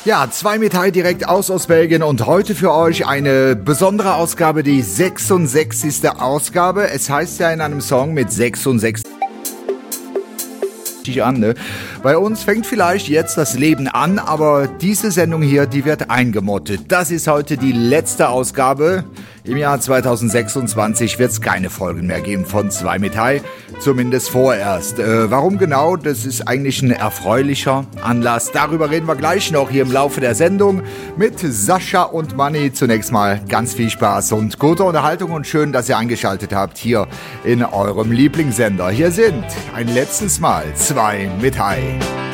Ja, 2 Metall direkt aus Belgien und heute für euch eine besondere Ausgabe, die 66. Ausgabe. Es heißt ja in einem Song mit 66 an, ne? Bei uns fängt vielleicht jetzt das Leben an, aber diese Sendung hier, die wird eingemottet. Das ist heute die letzte Ausgabe. Im Jahr 2026 wird es keine Folgen mehr geben von 2 Metall, zumindest vorerst. Warum genau? Das ist eigentlich ein erfreulicher Anlass. Darüber reden wir gleich noch hier im Laufe der Sendung mit Sascha und Manni. Zunächst mal ganz viel Spaß und gute Unterhaltung und schön, dass ihr eingeschaltet habt hier in eurem Lieblingssender. Hier sind ein letztes Mal 2 Metall.